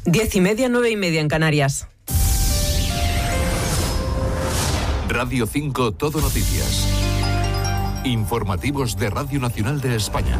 10:30, 9:30 en Canarias. Radio 5 Todo Noticias. Informativos de Radio Nacional de España.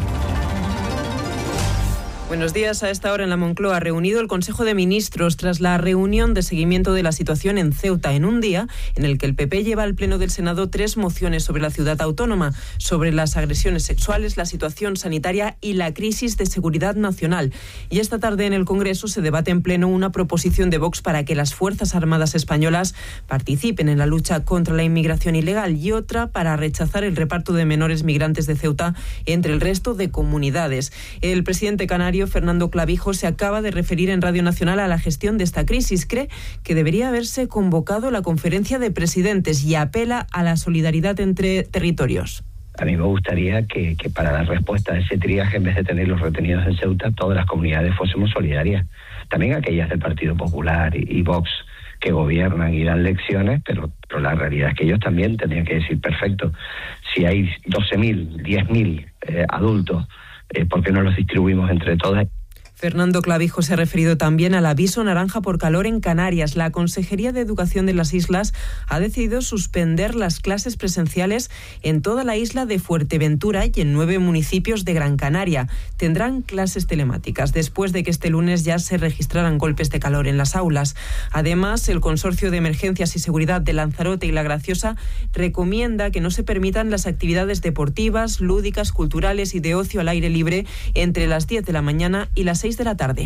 Buenos días. A esta hora en la Moncloa ha reunido el Consejo de Ministros tras la reunión de seguimiento de la situación en Ceuta, en un día en el que el PP lleva al Pleno del Senado 3 mociones sobre la ciudad autónoma, sobre las agresiones sexuales, la situación sanitaria y la crisis de seguridad nacional. Y esta tarde en el Congreso se debate en Pleno una proposición de Vox para que las Fuerzas Armadas españolas participen en la lucha contra la inmigración ilegal y otra para rechazar el reparto de menores migrantes de Ceuta entre el resto de comunidades. El presidente canario Fernando Clavijo se acaba de referir en Radio Nacional a la gestión de esta crisis. Cree que debería haberse convocado la conferencia de presidentes y apela a la solidaridad entre territorios. A mí me gustaría que para la respuesta a ese triaje, en vez de tenerlos retenidos en Ceuta, todas las comunidades fuésemos solidarias. También aquellas del Partido Popular y Vox que gobiernan y dan lecciones, pero la realidad es que ellos también tendrían que decir, perfecto, si hay 12.000, 10.000 adultos, ¿por qué no los distribuimos entre todas? Fernando Clavijo se ha referido también al aviso naranja por calor en Canarias. La Consejería de Educación de las islas ha decidido suspender las clases presenciales en toda la isla de Fuerteventura y en 9 municipios de Gran Canaria. Tendrán clases telemáticas después de que este lunes ya se registraran golpes de calor en las aulas. Además, el Consorcio de Emergencias y Seguridad de Lanzarote y La Graciosa recomienda que no se permitan las actividades deportivas, lúdicas, culturales y de ocio al aire libre entre las 10 de la mañana y las 6 de la tarde.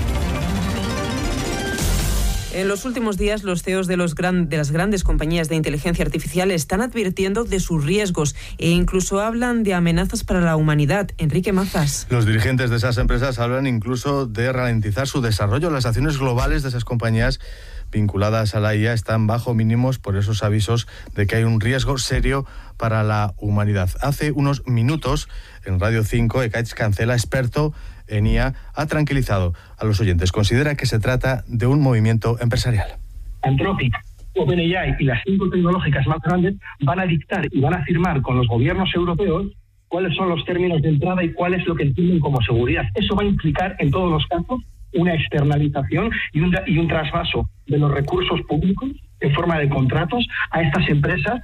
En los últimos días, los CEOs de las grandes compañías de inteligencia artificial están advirtiendo de sus riesgos e incluso hablan de amenazas para la humanidad. Enrique Mazas. Los dirigentes de esas empresas hablan incluso de ralentizar su desarrollo. Las acciones globales de esas compañías vinculadas a la IA están bajo mínimos por esos avisos de que hay un riesgo serio para la humanidad. Hace unos minutos, en Radio 5, Ekaich Cancela, experto en IA, ha tranquilizado a los oyentes. Considera que se trata de un movimiento empresarial. Anthropic, OpenAI y las 5 tecnológicas más grandes van a dictar y van a firmar con los gobiernos europeos cuáles son los términos de entrada y cuál es lo que entienden como seguridad. Eso va a implicar en todos los casos una externalización y un trasvaso de los recursos públicos en forma de contratos a estas empresas.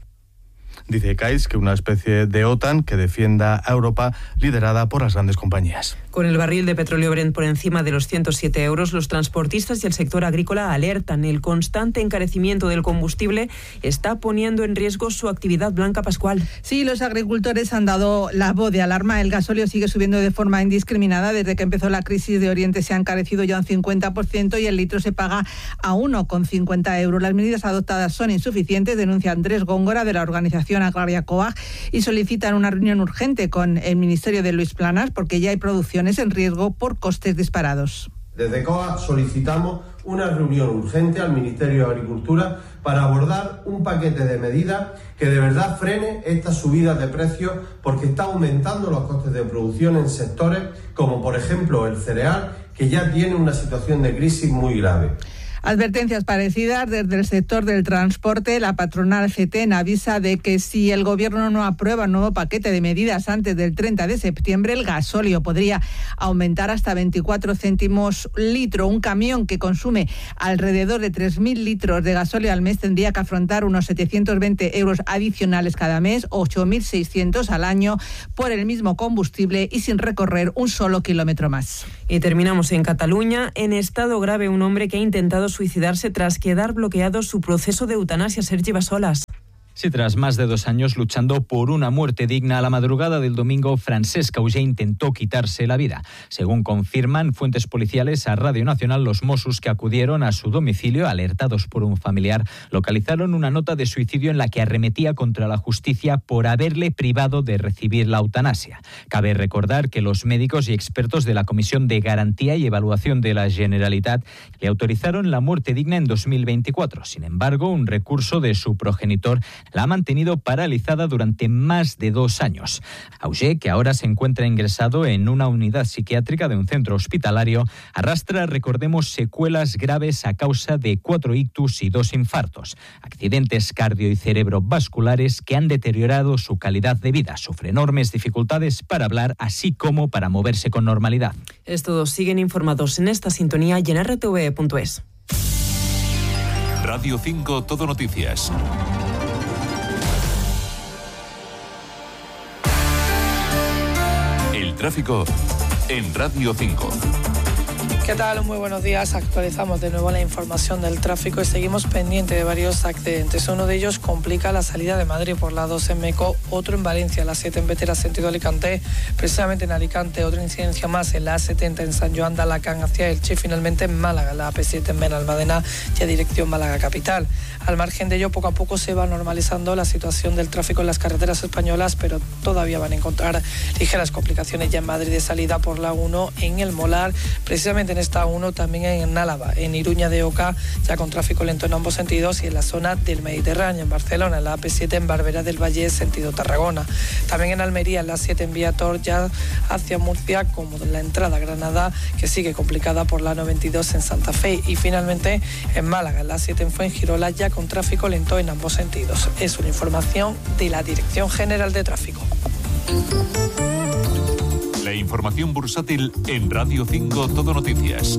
Dice Ekaich que una especie de OTAN que defienda a Europa liderada por las grandes compañías. Con el barril de petróleo Brent por encima de los 107 euros, los transportistas y el sector agrícola alertan. El constante encarecimiento del combustible está poniendo en riesgo su actividad. Blanca Pascual. Sí, los agricultores han dado la voz de alarma. El gasóleo sigue subiendo de forma indiscriminada. Desde que empezó la crisis de Oriente se ha encarecido ya un 50% y el litro se paga a 1,50 euros. Las medidas adoptadas son insuficientes, denuncia Andrés Góngora de la organización agraria COAG y solicitan una reunión urgente con el Ministerio de Luis Planas porque ya hay producciones en riesgo por costes disparados. Desde COAG solicitamos una reunión urgente al Ministerio de Agricultura para abordar un paquete de medidas que de verdad frene estas subidas de precios porque está aumentando los costes de producción en sectores como por ejemplo el cereal, que ya tiene una situación de crisis muy grave. Advertencias parecidas desde el sector del transporte. La patronal CETEN avisa de que si el gobierno no aprueba un nuevo paquete de medidas antes del 30 de septiembre, el gasóleo podría aumentar hasta 24 céntimos litro. Un camión que consume alrededor de 3.000 litros de gasóleo al mes tendría que afrontar unos 720 euros adicionales cada mes, 8.600 al año, por el mismo combustible y sin recorrer un solo kilómetro más. Y terminamos en Cataluña. En estado grave, un hombre que ha intentado suicidarse tras quedar bloqueado su proceso de eutanasia. Sergi Bassolas. Sí, tras más de 2 años luchando por una muerte digna, a la madrugada del domingo, Francesc Auger intentó quitarse la vida. Según confirman fuentes policiales a Radio Nacional, los Mossos que acudieron a su domicilio, alertados por un familiar, localizaron una nota de suicidio en la que arremetía contra la justicia por haberle privado de recibir la eutanasia. Cabe recordar que los médicos y expertos de la Comisión de Garantía y Evaluación de la Generalitat le autorizaron la muerte digna en 2024. Sin embargo, un recurso de su progenitor la ha mantenido paralizada durante más de 2 años. Auger, que ahora se encuentra ingresado en una unidad psiquiátrica de un centro hospitalario, arrastra, recordemos, secuelas graves a causa de 4 ictus y 2 infartos, accidentes cardio y cerebrovasculares que han deteriorado su calidad de vida. Sufre enormes dificultades para hablar, así como para moverse con normalidad. Es todo. Siguen informados en esta sintonía y en rtv.es. Radio 5 Todo Noticias. El tráfico en Radio 5. ¿Qué tal? Muy buenos días. Actualizamos de nuevo la información del tráfico y seguimos pendiente de varios accidentes. Uno de ellos complica la salida de Madrid por la 2 en Meco, otro en Valencia, la 7 en Bétera, sentido Alicante. Precisamente en Alicante, otra incidencia más en la A70 en San Joan de Alacant hacia Elche y finalmente en Málaga, la AP7 en Benalmádena, ya dirección Málaga capital. Al margen de ello, poco a poco se va normalizando la situación del tráfico en las carreteras españolas, pero todavía van a encontrar ligeras complicaciones ya en Madrid de salida por la 1 en El Molar, precisamente en esta 1 también en Álava, en Iruña de Oca, ya con tráfico lento en ambos sentidos, y en la zona del Mediterráneo, en Barcelona, en la AP7 en Barberá del Valle, sentido Tarragona. También en Almería, en la 7 en Viator, ya hacia Murcia, como la entrada a Granada, que sigue complicada por la 92 en Santa Fe. Y finalmente en Málaga, en la 7 en Fuengirola, ya con tráfico lento en ambos sentidos. Es una información de la Dirección General de Tráfico. La información bursátil en Radio 5 Todo Noticias.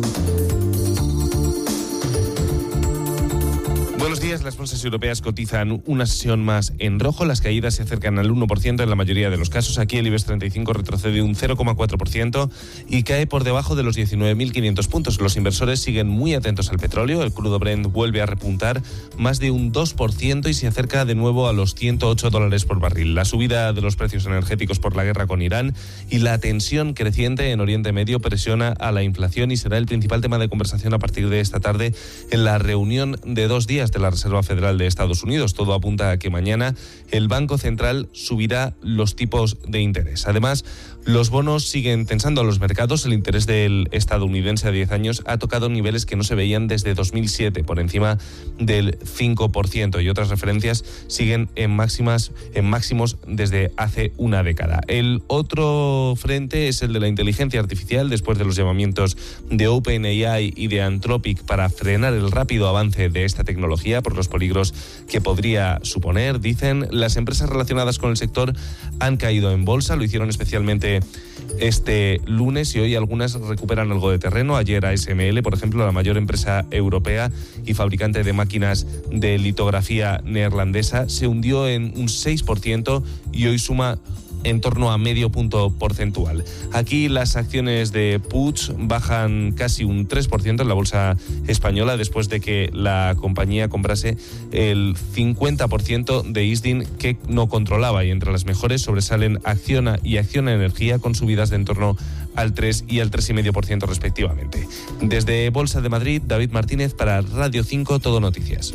Buenos días. Las bolsas europeas cotizan una sesión más en rojo. Las caídas se acercan al 1% en la mayoría de los casos. Aquí el IBEX 35 retrocede un 0,4% y cae por debajo de los 19.500 puntos. Los inversores siguen muy atentos al petróleo. El crudo Brent vuelve a repuntar más de un 2% y se acerca de nuevo a los $108 por barril. La subida de los precios energéticos por la guerra con Irán y la tensión creciente en Oriente Medio presiona a la inflación y será el principal tema de conversación a partir de esta tarde en la reunión de 2 días de la Reserva Federal de Estados Unidos. Todo apunta a que mañana el Banco Central subirá los tipos de interés. Además, los bonos siguen tensando a los mercados. El interés del estadounidense a 10 años ha tocado niveles que no se veían desde 2007, por encima del 5%, y otras referencias siguen en máximos desde hace una década. El otro frente es el de la inteligencia artificial, después de los llamamientos de OpenAI y de Anthropic para frenar el rápido avance de esta tecnología por los peligros que podría suponer. Dicen, las empresas relacionadas con el sector han caído en bolsa, lo hicieron especialmente este lunes y hoy algunas recuperan algo de terreno. Ayer ASML, por ejemplo, la mayor empresa europea y fabricante de máquinas de litografía neerlandesa, se hundió en un 6% y hoy suma en torno a medio punto porcentual. Aquí las acciones de Puig bajan casi un 3% en la bolsa española después de que la compañía comprase el 50% de Isdin que no controlaba, y entre las mejores sobresalen Acciona y Acciona Energía con subidas de en torno al 3 y al 3,5% respectivamente. Desde Bolsa de Madrid, David Martínez para Radio 5 Todo Noticias.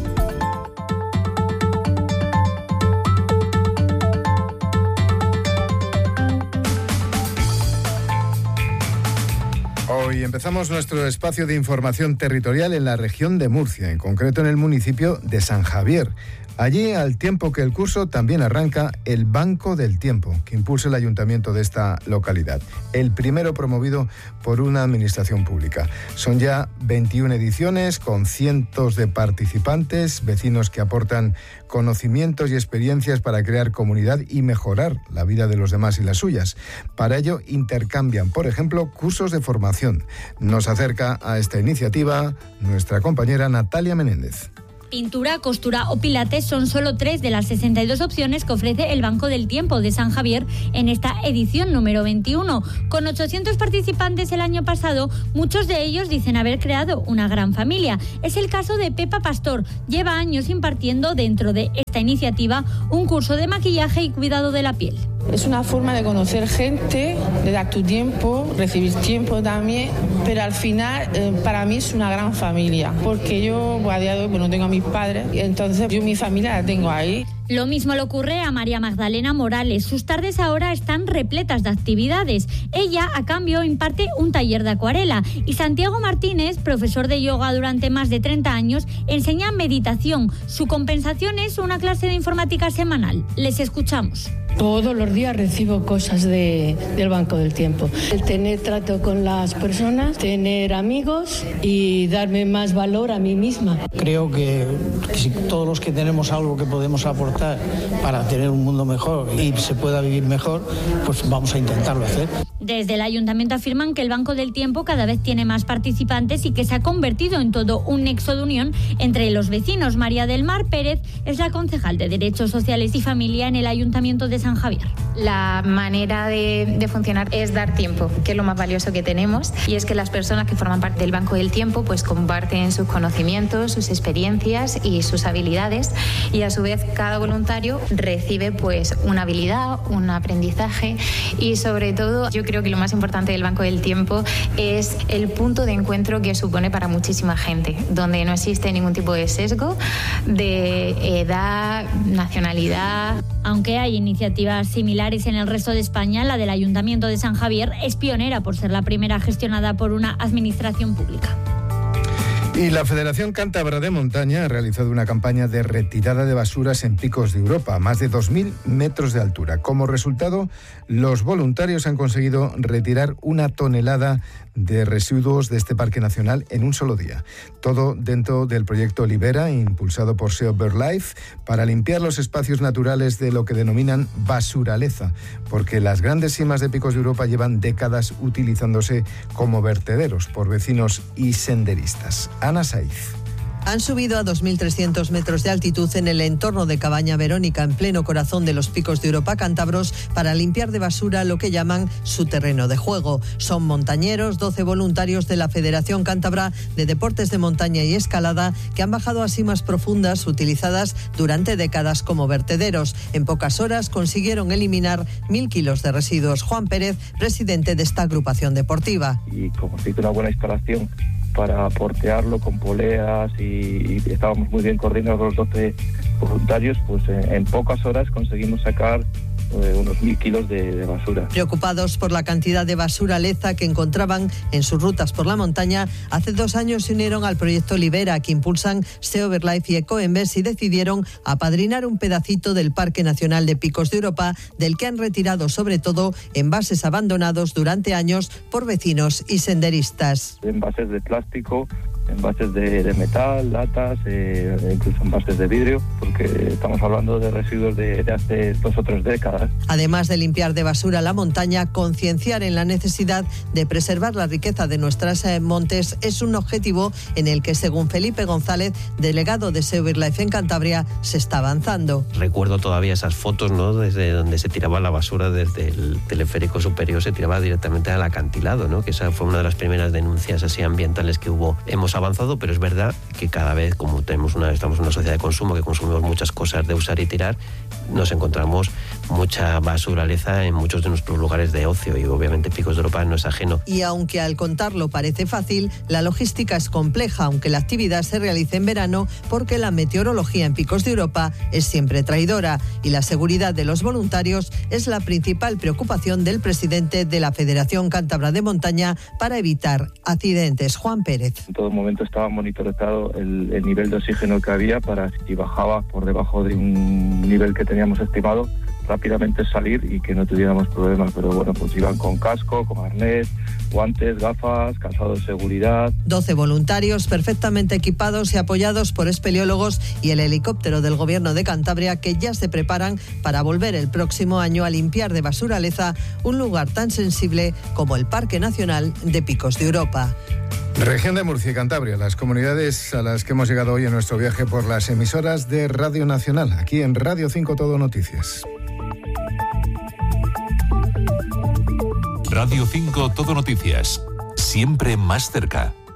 Hoy empezamos nuestro espacio de información territorial en la región de Murcia, en concreto en el municipio de San Javier. Allí, al tiempo que el curso, también arranca el Banco del Tiempo, que impulsa el ayuntamiento de esta localidad. El primero promovido por una administración pública. Son ya 21 ediciones con cientos de participantes, vecinos que aportan conocimientos y experiencias para crear comunidad y mejorar la vida de los demás y las suyas. Para ello, intercambian, por ejemplo, cursos de formación. Nos acerca a esta iniciativa nuestra compañera Natalia Menéndez. Pintura, costura o pilates son solo 3 de las 62 opciones que ofrece el Banco del Tiempo de San Javier en esta edición número 21. Con 800 participantes el año pasado, muchos de ellos dicen haber creado una gran familia. Es el caso de Pepa Pastor. Lleva años impartiendo dentro de esta iniciativa un curso de maquillaje y cuidado de la piel. Es una forma de conocer gente, de dar tu tiempo, recibir tiempo también, pero al final para mí es una gran familia, porque yo a día de hoy no tengo a mis padres, y entonces yo mi familia la tengo ahí. Lo mismo le ocurre a María Magdalena Morales. Sus tardes ahora están repletas de actividades. Ella, a cambio, imparte un taller de acuarela. Y Santiago Martínez, profesor de yoga durante más de 30 años, enseña meditación. Su compensación es una clase de informática semanal. Les escuchamos. Todos los días recibo cosas del Banco del Tiempo. El tener trato con las personas, tener amigos y darme más valor a mí misma. Creo que si todos los que tenemos algo que podemos aportar para tener un mundo mejor y se pueda vivir mejor, pues vamos a intentarlo hacer. Desde el Ayuntamiento afirman que el Banco del Tiempo cada vez tiene más participantes y que se ha convertido en todo un nexo de unión entre los vecinos. María del Mar Pérez es la concejal de Derechos Sociales y Familia en el Ayuntamiento de San Javier. La manera de funcionar es dar tiempo, que es lo más valioso que tenemos, y es que las personas que forman parte del Banco del Tiempo pues comparten sus conocimientos, sus experiencias y sus habilidades, y a su vez cada voluntario recibe pues una habilidad, un aprendizaje, y sobre todo yo creo que lo más importante del Banco del Tiempo es el punto de encuentro que supone para muchísima gente, donde no existe ningún tipo de sesgo de edad, nacionalidad. Aunque hay iniciativas similares en el resto de España, la del Ayuntamiento de San Javier es pionera por ser la primera gestionada por una administración pública. Y la Federación Cántabra de Montaña ha realizado una campaña de retirada de basuras en picos de Europa, a más de 2.000 metros de altura. Como resultado, los voluntarios han conseguido retirar 1 tonelada de residuos de este parque nacional en un solo día. Todo dentro del proyecto Libera, impulsado por Save BirdLife, para limpiar los espacios naturales de lo que denominan basuraleza, porque las grandes simas de picos de Europa llevan décadas utilizándose como vertederos por vecinos y senderistas. Ana Saiz. Han subido a 2.300 metros de altitud en el entorno de Cabaña Verónica, en pleno corazón de los picos de Europa cántabros, para limpiar de basura lo que llaman su terreno de juego. Son montañeros, 12 voluntarios de la Federación Cántabra de Deportes de Montaña y Escalada, que han bajado a simas profundas utilizadas durante décadas como vertederos. En pocas horas consiguieron eliminar 1.000 kilos de residuos. Juan Pérez, presidente de esta agrupación deportiva. Y como se hizo una buena instalación para portearlo con poleas y estábamos muy bien coordinados los 12 voluntarios, pues en pocas horas conseguimos sacar unos 1.000 kilos de basura. Preocupados por la cantidad de basuraleza que encontraban en sus rutas por la montaña, hace 2 años se unieron al proyecto Libera, que impulsan Save BirdLife y Ecoembes, y decidieron apadrinar un pedacito del Parque Nacional de Picos de Europa, del que han retirado sobre todo envases abandonados durante años por vecinos y senderistas. Envases de plástico, envases de metal, latas, incluso envases de vidrio, porque estamos hablando de residuos de hace 2 o 3 décadas. Además de limpiar de basura la montaña, concienciar en la necesidad de preservar la riqueza de nuestros montes es un objetivo en el que, según Felipe González, delegado de Save BirdLife en Cantabria, se está avanzando. Recuerdo todavía esas fotos, ¿no?, desde donde se tiraba la basura desde el teleférico superior, se tiraba directamente al acantilado, ¿no?, que esa fue una de las primeras denuncias así ambientales que hubo. Hemos avanzado, pero es verdad que cada vez, como estamos en una sociedad de consumo, que consumimos muchas cosas de usar y tirar, nos encontramos mucha basuraleza en muchos de nuestros lugares de ocio, y obviamente Picos de Europa no es ajeno. Y aunque al contarlo parece fácil, la logística es compleja, aunque la actividad se realice en verano, porque la meteorología en Picos de Europa es siempre traidora, y la seguridad de los voluntarios es la principal preocupación del presidente de la Federación Cántabra de Montaña para evitar accidentes. Juan Pérez. En todo momento estaba monitorizado el nivel de oxígeno que había, para si bajaba por debajo de un nivel que teníamos estimado, rápidamente salir y que no tuviéramos problemas. Pero bueno, pues iban con casco, con arnés, guantes, gafas, calzado de seguridad. 12 voluntarios perfectamente equipados y apoyados por espeleólogos y el helicóptero del Gobierno de Cantabria, que ya se preparan para volver el próximo año a limpiar de basuraleza un lugar tan sensible como el Parque Nacional de Picos de Europa. Región de Murcia y Cantabria, las comunidades a las que hemos llegado hoy en nuestro viaje por las emisoras de Radio Nacional, aquí en Radio 5 Todo Noticias. Radio 5 Todo Noticias, siempre más cerca.